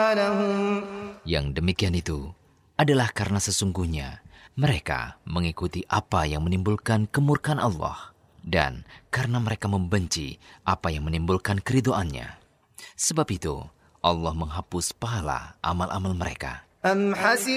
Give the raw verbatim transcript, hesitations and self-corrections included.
أعمالهم Yang demikian itu adalah karena sesungguhnya mereka mengikuti apa yang menimbulkan kemurkaan Allah dan karena mereka membenci apa yang menimbulkan keridhoannya. Sebab itu Allah menghapus pahala amal-amal mereka. أم حسب